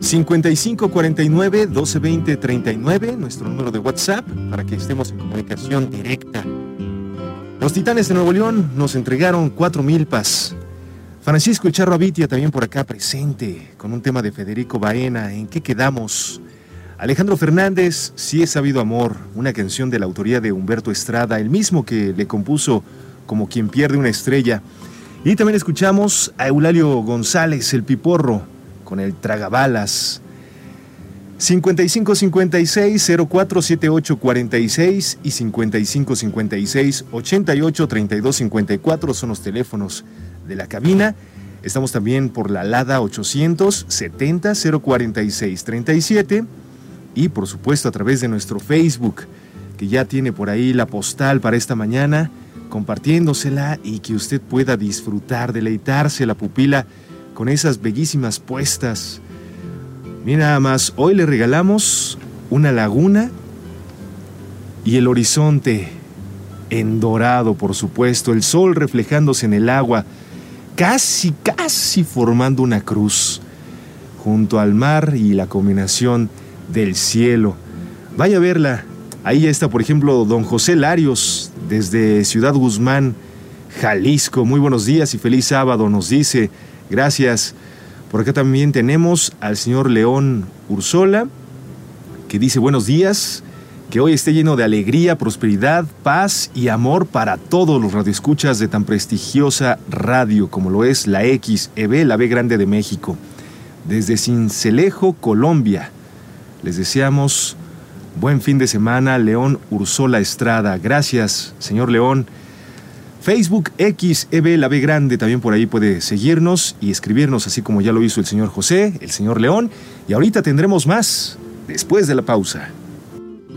5549-1220-39, nuestro número de WhatsApp, para que estemos en comunicación directa. Los Titanes de Nuevo León nos entregaron 4 milpas. Francisco El Charro Abitia también por acá presente, con un tema de Federico Baena, ¿En qué quedamos? Alejandro Fernández, Si he sabido amor, una canción de la autoría de Humberto Estrada, el mismo que le compuso Como quien pierde una estrella. Y también escuchamos a Eulalio González, el Piporro, con el Tragabalas. 5556-047846 y 5556-883254 son los teléfonos de la cabina. Estamos también por la Lada 870-046-37 y por supuesto a través de nuestro Facebook, que ya tiene por ahí la postal para esta mañana, compartiéndosela y que usted pueda disfrutar, deleitarse la pupila con esas bellísimas puestas. Mira nada más, hoy le regalamos una laguna y el horizonte en dorado, por supuesto, el sol reflejándose en el agua, casi formando una cruz junto al mar y la combinación del cielo. Vaya a verla. Ahí ya está, por ejemplo, don José Larios, desde Ciudad Guzmán, Jalisco. Muy buenos días y feliz sábado, nos dice. Gracias. Por acá también tenemos al señor León Ursola, que dice buenos días, que hoy esté lleno de alegría, prosperidad, paz y amor para todos los radioescuchas de tan prestigiosa radio como lo es la XEB, la B Grande de México. Desde Cincelejo, Colombia. Les deseamos buen fin de semana, León Ursola Estrada. Gracias, señor León. Facebook XEB, la B Grande, también por ahí puede seguirnos y escribirnos, así como ya lo hizo el señor José, el señor León. Y ahorita tendremos más, después de la pausa.